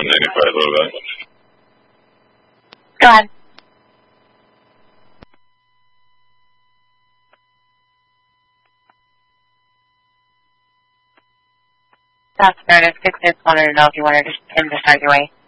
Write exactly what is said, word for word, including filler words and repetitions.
one ninety-five, a little bit. Go ahead. That's fair. Six minutes wanted to know if you wanted him to start your way.